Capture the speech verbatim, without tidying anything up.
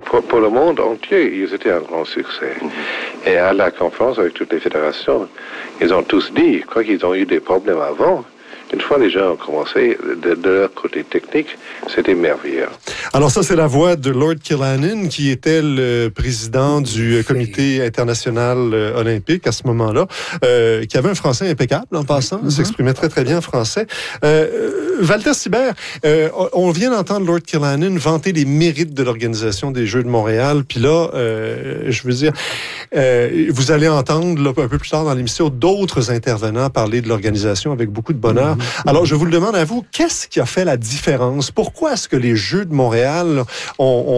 pour, pour le monde entier, ils étaient un grand succès. Mm-hmm. Et à la conférence avec toutes les fédérations, ils ont tous dit, je crois qu'ils ont eu des problèmes avant. Une fois les gens ont commencé, de, de leur côté technique, c'était merveilleux. Alors ça, c'est la voix de Lord Killannon, qui était le président du Comité international olympique à ce moment-là, euh, qui avait un français impeccable en passant, mm-hmm. s'exprimait très très bien en français. Euh, Walter Sibert, euh, on vient d'entendre Lord Killannon vanter les mérites de l'organisation des Jeux de Montréal, puis là, euh, je veux dire, euh, vous allez entendre là, un peu plus tard dans l'émission d'autres intervenants parler de l'organisation avec beaucoup de bonheur. Mm-hmm. Alors, je vous le demande à vous, qu'est-ce qui a fait la différence? Pourquoi est-ce que les Jeux de Montréal ont, ont